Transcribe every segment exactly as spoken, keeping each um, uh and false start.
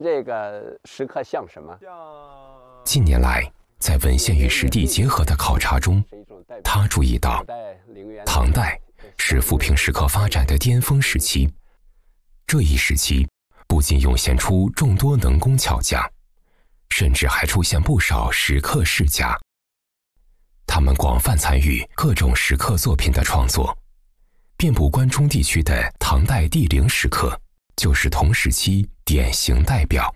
这个石刻像什么？ 近年来，在文献与实地结合的考察中，他注意到，唐代是富平石刻发展的巅峰时期。这一时期，不仅涌现出众多能工巧匠，甚至还出现不少石刻世家。他们广泛参与各种石刻作品的创作，遍布关中地区的唐代帝陵石刻就是同时期典型代表。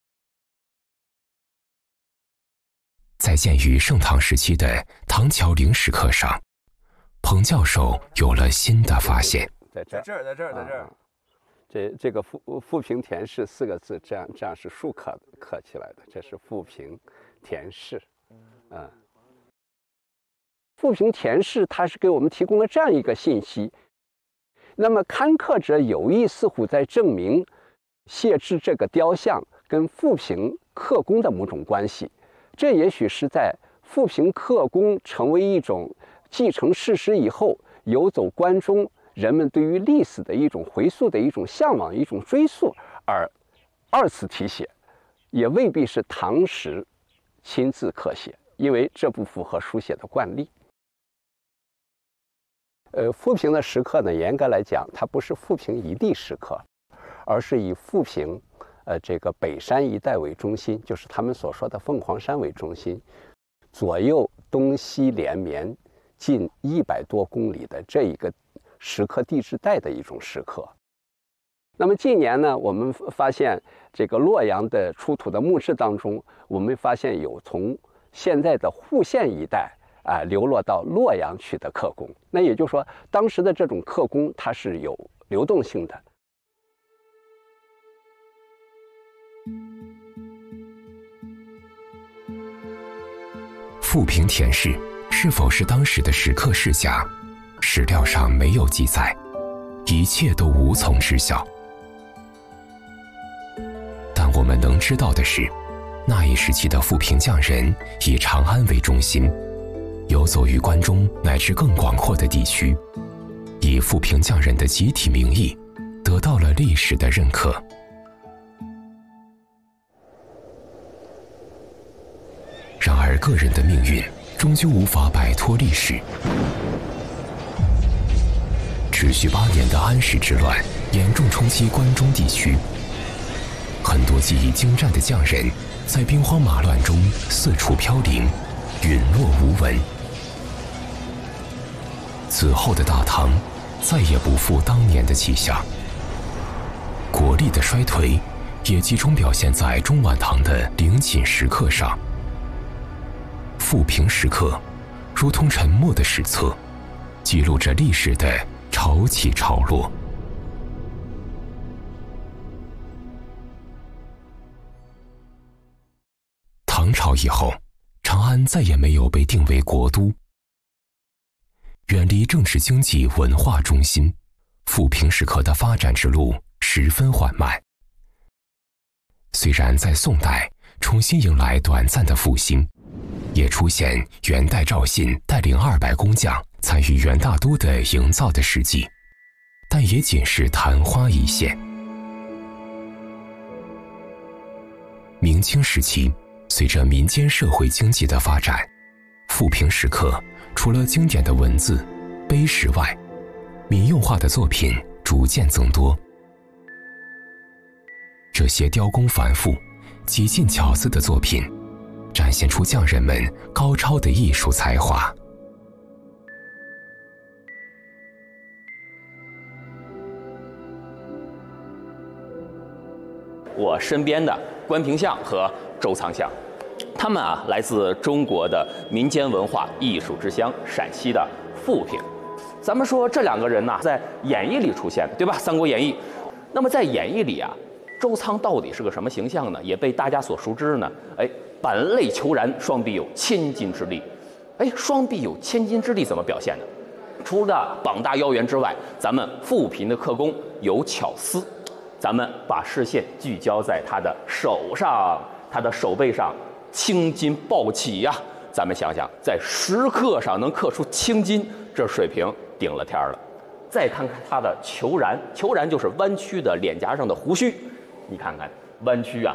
在建于盛唐时期的唐桥陵石刻上，彭教授有了新的发现。 在这儿， 在这儿，在这儿，在这儿。啊， 这这个富富平田氏四个字，这样这样是竖刻刻起来的，这是富平田氏。嗯，富平田氏它是给我们提供了这样一个信息。那么刊刻者有意似乎在证明谢志这个雕像跟富平刻工的某种关系。这也许是在富平刻工成为一种继承事实以后，游走关中人们对于历史的一种回溯的一种向往、一种追溯而二次题写，也未必是唐时亲自刻写，因为这不符合书写的惯例。呃，富平的石刻呢，严格来讲，它不是富平一地石刻，而是以富平呃，这个北山一带为中心，就是他们所说的凤凰山为中心，左右东西连绵近一百多公里的这一个石刻地质带的一种石刻。那么近年呢，我们发现这个洛阳的出土的墓志当中，我们发现有从现在的户县一带啊、呃、流落到洛阳去的刻工。那也就是说，当时的这种刻工它是有流动性的。 富平田氏是否是当时的石刻世家，史料上没有记载，一切都无从知晓。但我们能知道的是，那一时期的富平匠人以长安为中心，游走于关中乃至更广阔的地区，以富平匠人的集体名义得到了历史的认可。然而个人的命运终究无法摆脱历史。持续八年的安史之乱严重冲击关中地区，很多技艺精湛的匠人在兵荒马乱中四处飘零，陨落无闻。此后的大唐再也不复当年的气象，国力的衰退也集中表现在中晚唐的陵寝石刻上。富平石刻如同沉默的史册，记录着历史的潮起潮落。唐朝以后，长安再也没有被定为国都，远离政治经济文化中心，富平石刻的发展之路十分缓慢。虽然在宋代重新迎来短暂的复兴，也出现元代赵信带领二百工匠参与元大都的营造的事迹，但也仅是昙花一现。明清时期，随着民间社会经济的发展，富平石刻除了经典的文字、碑石外，民用化的作品逐渐增多。这些雕工繁复、极尽巧思的作品，展现出匠人们高超的艺术才华。 我身边的关平像和周仓像，他们啊来自中国的民间文化艺术之乡陕西的富平。咱们说这两个人呐，在演义里出现的，对吧？《三国演义》。那么在演义里啊，周仓到底是个什么形象呢？也被大家所熟知呢。哎，板肋虬髯，双臂有千斤之力。哎，双臂有千斤之力怎么表现呢？除了膀大腰圆之外，咱们富平的刻工有巧思。咱们把视线聚焦在他的手上，他的手背上，青筋暴起呀！咱们想想，在石刻上能刻出青筋，这水平顶了天了。再看看他的虬髯，虬髯就是弯曲的脸颊上的胡须，你看看弯曲啊，